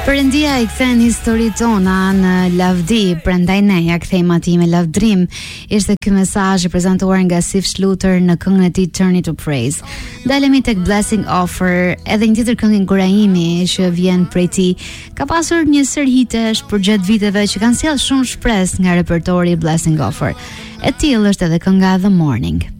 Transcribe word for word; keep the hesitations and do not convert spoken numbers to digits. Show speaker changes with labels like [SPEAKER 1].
[SPEAKER 1] Perëndia I kthen historitë tona në lavdi, prandaj ne ja kthejmë atij me lavdrim. Ishte ky mesazh I prezantuar nga Sif Schluter në këngën e tij Turn It to Praise. Dalemi tek Blessing Offer, edhe një tjetër këngë Guraimi që vjen prej tij. Ka pasur një sër hitesh për gjatë viteve që kanë sjellë shumë shpresë nga repertori I Blessing Offer. E tillë është edhe kënga The Morning.